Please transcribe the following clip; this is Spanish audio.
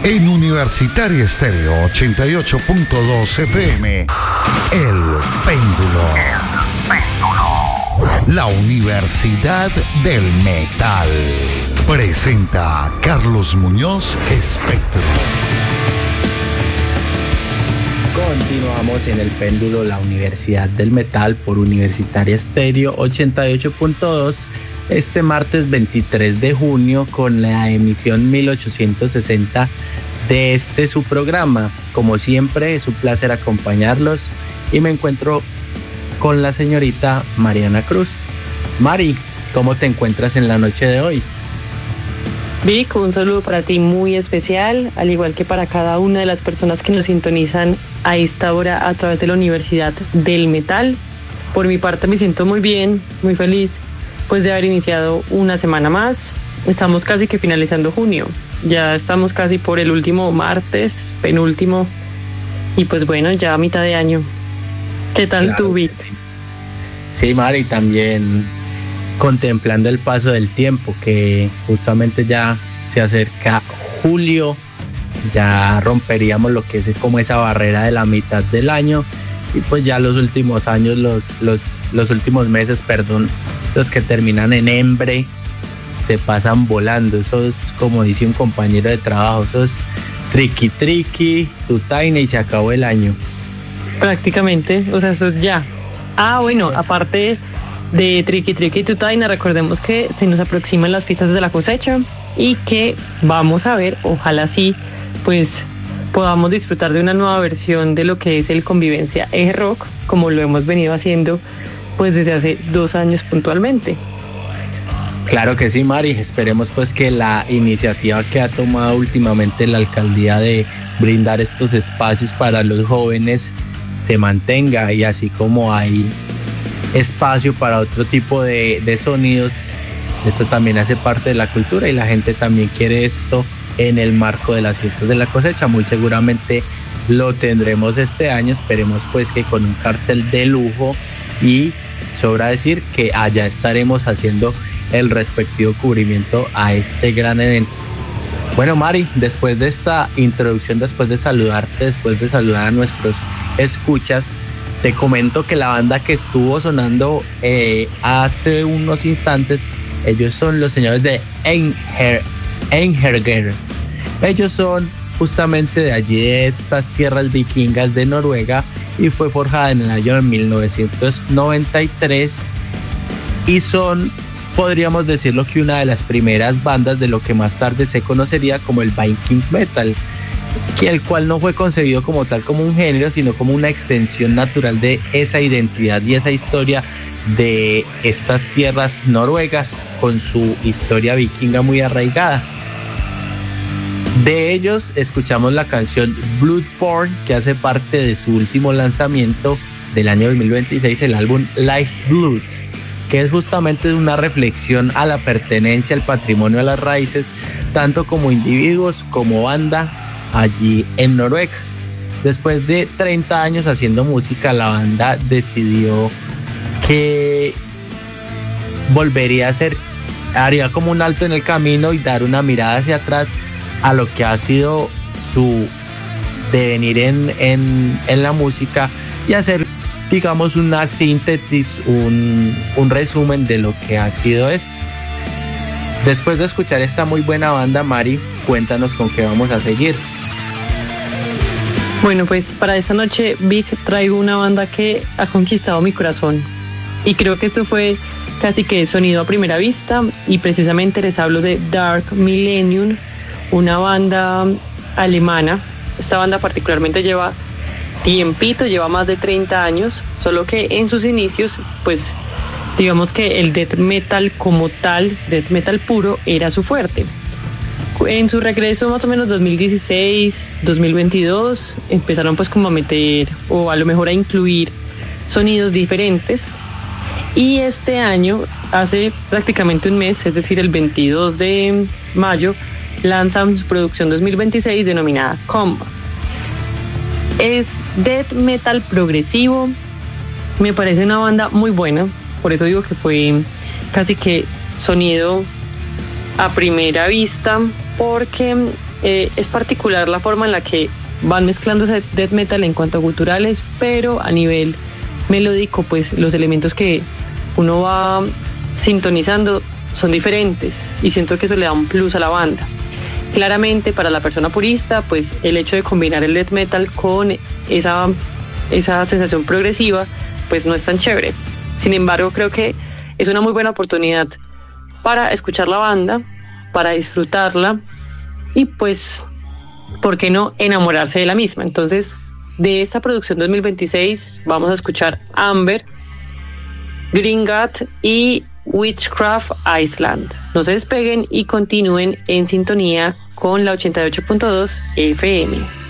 En Universitaria Estéreo 88.2 FM, El Péndulo. La Universidad del Metal presenta a Carlos Muñoz Espectro. Continuamos en El Péndulo, la Universidad del Metal por Universitaria Estéreo 88.2. Este martes 23 de junio con la emisión 1860 de su programa. Como siempre, es un placer acompañarlos y me encuentro con la señorita Mariana Cruz. Mari, ¿cómo te encuentras en la noche de hoy? Vic, un saludo para ti muy especial, al igual que para cada una de las personas que nos sintonizan a esta hora a través de la Universidad del Metal. Por mi parte me siento muy bien, muy feliz pues de haber iniciado una semana más. Estamos casi que finalizando junio, ya estamos casi por el último martes, penúltimo, y pues bueno, ya a mitad de año. ¿Qué tal claro, tú, Vic? Sí, Mari, también contemplando el paso del tiempo, que justamente ya se acerca julio, ya romperíamos lo que es como esa barrera de la mitad del año, y pues ya los últimos años, los últimos meses, perdón, los que terminan en hembre, se pasan volando. Eso es, como dice un compañero de trabajo, eso es triqui, tutaina y se acabó el año. Prácticamente, o sea, eso es ya. Bueno, aparte de triqui y tutaina, recordemos que se nos aproximan las fiestas de la cosecha y que vamos a ver, ojalá sí, pues podamos disfrutar de una nueva versión de lo que es el Convivencia Eje Rock, como lo hemos venido haciendo pues desde hace 2 años puntualmente. Claro que sí, Mari, esperemos pues que la iniciativa que ha tomado últimamente la alcaldía de brindar estos espacios para los jóvenes se mantenga, y así como hay espacio para otro tipo de sonidos, esto también hace parte de la cultura y la gente también quiere esto en el marco de las fiestas de la cosecha. Muy seguramente lo tendremos este año, esperemos pues que con un cartel de lujo, y sobra decir que allá estaremos haciendo el respectivo cubrimiento a este gran evento. Bueno, Mari, después de esta introducción, después de saludarte, después de saludar a nuestros escuchas, te comento que la banda que estuvo sonando hace unos instantes, ellos son los señores de Einherjar. Ellos son justamente de allí, de estas tierras vikingas de Noruega, y fue forjada en el año de 1993, y son, podríamos decirlo, que una de las primeras bandas de lo que más tarde se conocería como el Viking Metal, que el cual no fue concebido como tal, como un género, sino como una extensión natural de esa identidad y esa historia de estas tierras noruegas, con su historia vikinga muy arraigada. De ellos escuchamos la canción Bloodborne, que hace parte de su último lanzamiento del año 2026, el álbum Life Blood, que es justamente una reflexión a la pertenencia al patrimonio, a las raíces, tanto como individuos como banda allí en Noruega. Después de 30 años haciendo música, la banda decidió que volvería a hacer, haría como un alto en el camino y dar una mirada hacia atrás a lo que ha sido su devenir en la música, y hacer, digamos, una síntesis, un resumen de lo que ha sido esto. Después de escuchar esta muy buena banda, Mari, cuéntanos con qué vamos a seguir. Bueno, pues para esta noche, Vic, traigo una banda que ha conquistado mi corazón, y creo que esto fue casi que sonido a primera vista, y precisamente les hablo de Dark Millennium, una banda alemana. Esta banda particularmente lleva tiempito, lleva más de 30 años, solo que en sus inicios, pues digamos que el death metal como tal, death metal puro, era su fuerte. En su regreso más o menos 2016, 2022, empezaron pues como a meter, o a lo mejor a incluir sonidos diferentes, y este año, hace prácticamente un mes, es decir, el 22 de mayo, lanzan su producción 2026 denominada Comb. Es death metal progresivo, me parece una banda muy buena, por eso digo que fue casi que sonido a primera vista, porque es particular la forma en la que van mezclando ese death metal en cuanto a guturales, pero a nivel melódico, pues los elementos que uno va sintonizando son diferentes y siento que eso le da un plus a la banda. Claramente para la persona purista, pues el hecho de combinar el death metal con esa sensación progresiva, pues no es tan chévere. Sin embargo, creo que es una muy buena oportunidad para escuchar la banda, para disfrutarla y pues, ¿por qué no enamorarse de la misma? Entonces, de esta producción 2026 vamos a escuchar Amber, Green Gut y Witchcraft Island. No se despeguen y continúen en sintonía con la 88.2 FM.